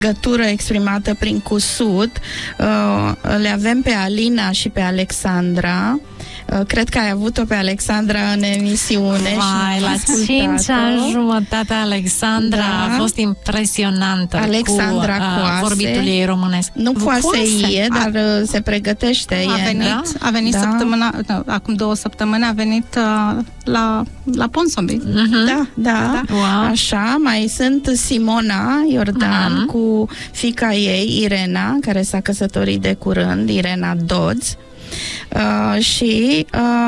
legătură exprimată prin cusut. Le avem pe Alina și pe Alexandra. Cred că ai avut-o pe Alexandra în emisiune. Vai, la 5 ani jumătate, Alexandra a fost impresionantă. Alexandra cu vorbitul ei românesc. Nu coase e, dar se pregătește. A venit acum 2 săptămâni, a venit la Ponsonby. Da. Wow. Așa, mai sunt Simona Iordan cu fiica ei, Irena, care s-a căsătorit de curând, Irena Dodds. Și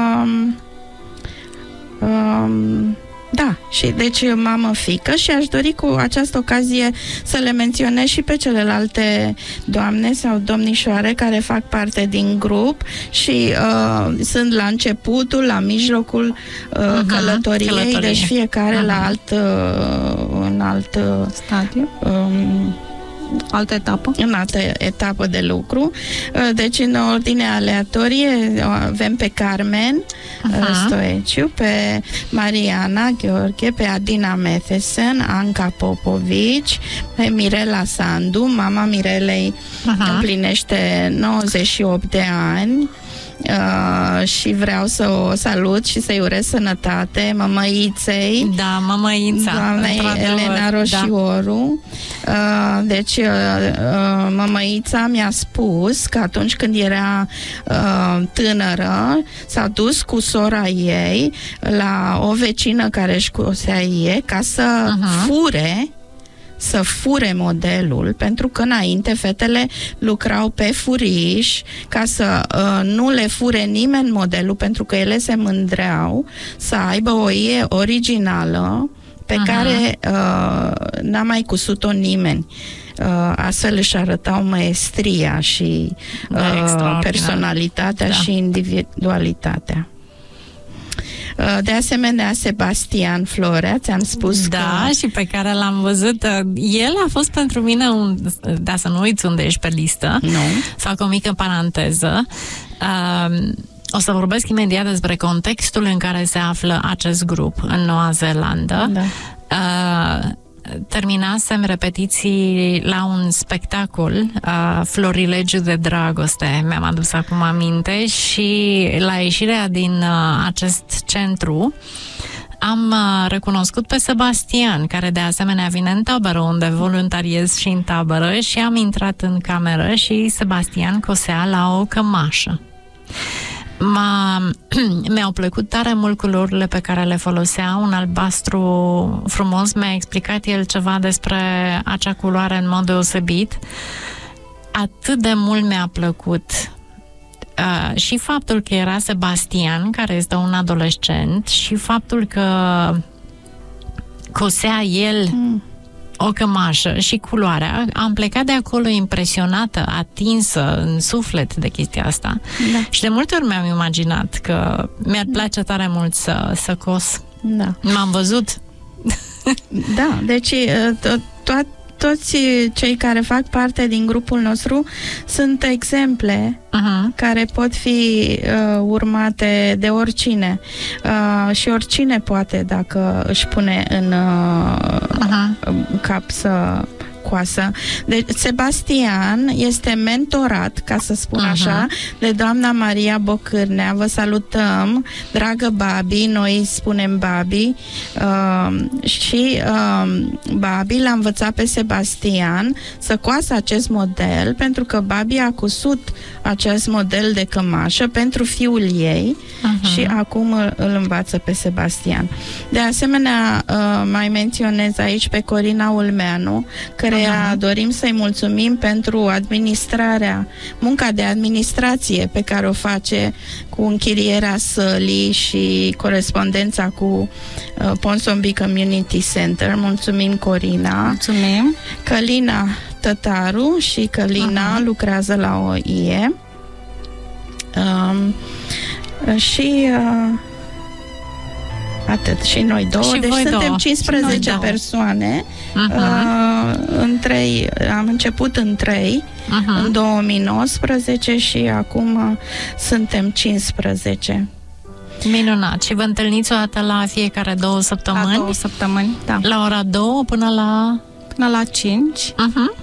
și deci mamă-fică, și aș dori cu această ocazie să le menționez și pe celelalte doamne sau domnișoare care fac parte din grup și sunt la începutul, la mijlocul călătoriei, deci fiecare la în alt stadiu. Altă etapă? În altă etapă de lucru. Deci, în ordine aleatorie, avem pe Carmen Stoeciu, pe Mariana Gheorghe, pe Adina Metheson, Anca Popovici, pe Mirela Sandu. Mama Mirelei împlinește 98 de ani. Și vreau să o salut și să-i urez sănătate mămăiței. Da, mămăița. Doamnei Elena Roșioru. Deci, mămăița mi-a spus că atunci când era tânără, s-a dus cu sora ei la o vecină care își cosea ca să fure modelul, pentru că înainte fetele lucrau pe furiș ca să nu le fure nimeni modelul, pentru că ele se mândreau să aibă o ie originală pe care n-a mai cusut-o nimeni. Astfel își arătau maestria și personalitatea și individualitatea. De asemenea, Sebastian Florea, ți-am spus că... și pe care l-am văzut. El a fost pentru mine să nu uiți unde ești pe listă. Nu. Fac o mică paranteză. O să vorbesc imediat despre contextul în care se află acest grup în Noua Zeelandă. Terminasem repetiții la un spectacol, Florilegiu de Dragoste, mi-am adus acum aminte, și la ieșirea din acest centru am recunoscut pe Sebastian, care de asemenea vine în tabără, unde voluntariez și în tabără, și am intrat în cameră și Sebastian cosea la o cămașă. Mi-au plăcut tare mult culorile pe care le folosea, un albastru frumos. Mi-a explicat el ceva despre acea culoare în mod deosebit. Atât de mult mi-a plăcut și faptul că era Sebastian, care este un adolescent, și faptul că cosea el o cămașă și culoarea. Am plecat de acolo impresionată, atinsă în suflet de chestia asta. Și de multe ori mi-am imaginat că mi-ar place tare mult să cos. M-am văzut. Deci toți cei care fac parte din grupul nostru sunt exemple care pot fi urmate de oricine. Și oricine poate, dacă își pune în cap să coasă. Deci Sebastian este mentorat, ca să spun așa, de doamna Maria Bocârnea. Vă salutăm, dragă Babi, noi spunem Babi, și Babi l-a învățat pe Sebastian să coasă acest model, pentru că Babi a cusut acest model de cămașă pentru fiul ei și acum îl învață pe Sebastian. De asemenea, mai menționez aici pe Corina Ulmeanu, care dorim să-i mulțumim pentru munca de administrație pe care o face cu închirierea sălii și corespondența cu Ponsonby Community Center. Mulțumim, Corina. Mulțumim. Călina Tătaru și Călina lucrează la OIE. Și atât. Și noi două. Și deci suntem 15 persoane. Am început în 3 în 2019 și acum suntem 15. Minunat. Și vă întâlniți o dată la fiecare 2 săptămâni? La 2 săptămâni, da. La ora 2 până la 5.